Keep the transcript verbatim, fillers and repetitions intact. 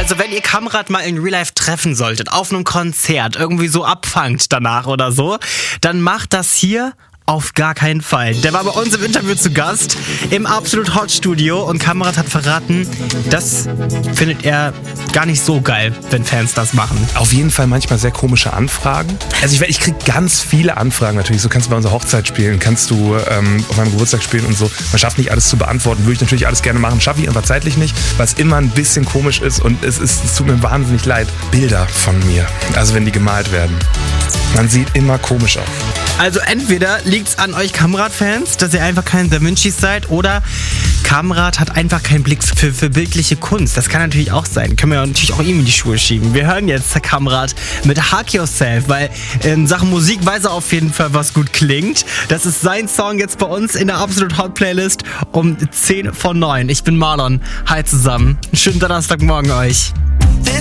Also wenn ihr Kamrat mal in Real Life treffen solltet, auf einem Konzert, irgendwie so abfangt danach oder so, dann macht das hier auf gar keinen Fall. Der war bei uns im Interview zu Gast im Absolut Hot Studio und Kamrat hat verraten, das findet er gar nicht so geil, wenn Fans das machen. Auf jeden Fall manchmal sehr komische Anfragen. Also ich, ich kriege ganz viele Anfragen natürlich. So kannst du bei unserer Hochzeit spielen, kannst du ähm, auf meinem Geburtstag spielen und so. Man schafft nicht alles zu beantworten. Würde ich natürlich alles gerne machen, schaffe ich aber zeitlich nicht, was immer ein bisschen komisch ist und es, ist, es tut mir wahnsinnig leid. Bilder von mir, also wenn die gemalt werden. Man sieht immer komisch aus. Also entweder liegt's an euch Kamrat-Fans, dass ihr einfach kein Da Vincis seid, oder Kamrat hat einfach keinen Blick für, für bildliche Kunst. Das kann natürlich auch sein. Können wir natürlich auch ihm in die Schuhe schieben. Wir hören jetzt Kamrat mit Hug Yourself, weil in Sachen Musik weiß er auf jeden Fall, was gut klingt. Das ist sein Song jetzt bei uns in der Absolut Hot Playlist um zehn vor neun. Ich bin Marlon. Hi zusammen. Schönen Donnerstagmorgen euch.